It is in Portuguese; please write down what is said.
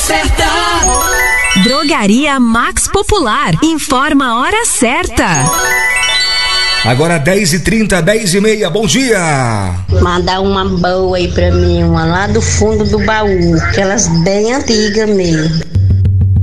certa. Drogaria Max Popular. Informa a hora certa. Agora 10h30, 10h30, bom dia! Mandar uma boa aí pra mim, uma lá do fundo do baú, aquelas bem antigas mesmo.